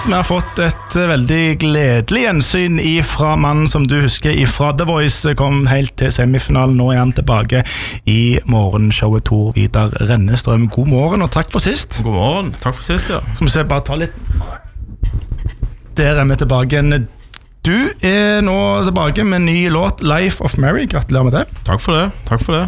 Vi har fått et veldig gledelig gjensyn fra mannen som du husker fra The Voice, kom helt til semifinalen. Nå han tilbake i morgenshowet. Tor Vidar Rennestrøm, god morgen og takk for sist. God morgen, takk for sist, ja. Skal vi se, bare ta litt. Der vi tilbake igjen. Du nå tilbake med en ny låt, Life of Mary. Gratulerer med det. Takk for det, takk for det.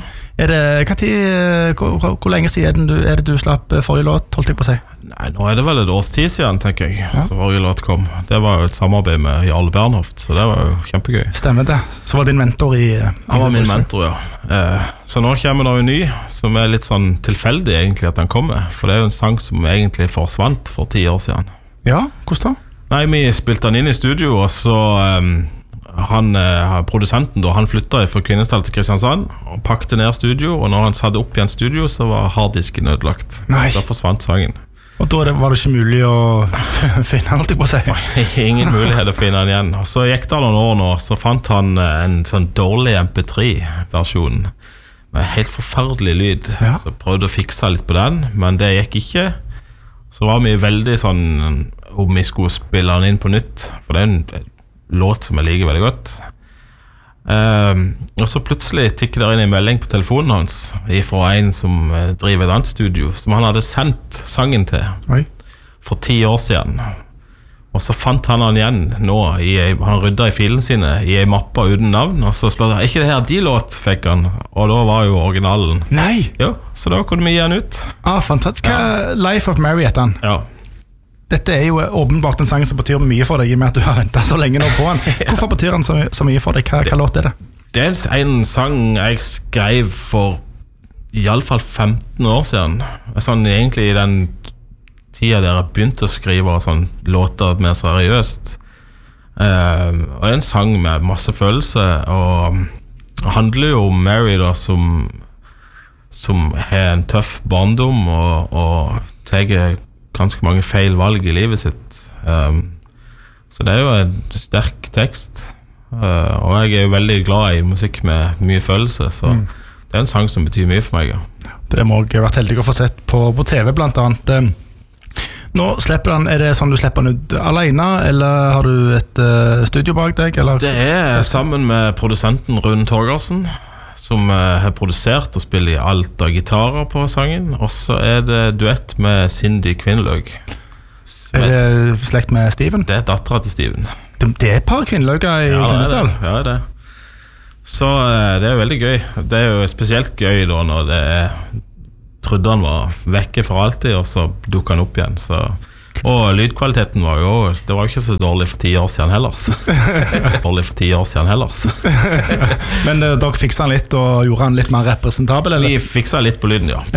Hvor lenge siden er det du slapp forrige låt, holdt jeg på å si? Nei, nå er det vel et års tid siden, tenker jeg, så forrige låt kom. Det var jo et samarbeid med Jarle Bernhoft, så det var jo kjempegøy. Stemmer det. Så var din mentor i Han var min mentor, ja. Så nå kommer det en ny, som er litt sånn tilfeldig egentlig at den kommer. For det er jo en sang som egentlig forsvant for 10 år siden. Ja, hvordan da? Nei, vi spilte den inn i studio, og så produsenten da, han flyttet fra Kvinesdal til Kristiansand og pakket ned studio, og når han satte opp igjen studio, så var harddisken ødelagt. Nei. Da forsvant sangen. Og da var det ikke mulig å finne han, holdt jeg på å si. Ingen mulighet å finne han igjen. Og så gikk det noen år nå, så fant han en sånn dårlig MP3-versjon med helt forferdelig lyd. Ja. Så prøvde å fikse litt på den, men det gikk ikke. Så var vi veldig sånn om vi skulle spille den inn på nytt, for det er en låt som jeg liker veldig godt. Og så plutselig tikker det inn en melding på telefonen hans fra en som driver et annet studio, som han hadde sendt sangen til. Oi. For 10 år siden. Og så fant han igjen nå han rydda i filene sine i en mappe uten navn, og så spurte han, er ikke det her de låt, fikk han, og da var jo originalen. Nei! Jo, så da kunne vi gi han ut. Fantastisk. Life of Mary heter han. Ja. Dette er jo åpenbart en sang som betyr mye for deg, i og med at du har ventet så lenge nå på han. Hvorfor betyr han så mye for deg? Hva låt er det? Det er en sang jeg skrev for i alle fall 15 år siden. Sånn, egentlig i den tida der jeg begynte å skrive sånn, låter mer seriøst. Og en sang med masse følelse, og handler jo om Mary da, som har en tøff barndom og tar ganske mange feil valg i livet sitt. Så det er jo en sterk tekst, og jeg er jo veldig glad i musikk med mye følelse, så det er en sang som betyr mye for meg. Ja. Det må jeg ha vært heldig å få sett på TV blant annet. Nå slipper den, er det sånn du slipper den ut alene, eller har du et studio bak deg? Eller? Det er sammen med produsenten Rune Torgersen, som har produsert og spiller i alt av gitarer på sangen, og så er det duett med Cindy Kvinnløg. Er det slekt med Steven? Det er datteren til Steven. Det er et par Kvinnløger i Kvinesdal? Ja, det er det. Så det er jo veldig gøy. Det er jo spesielt gøy da når trodde han var vekke for alltid, og så dukket han opp igjen, så... Og lydkvaliteten var jo ikke så dårlig for 10 år siden heller, så. Men dere fikset han litt og gjorde han litt mer representabel, eller? Vi fikset litt på lyden, ja.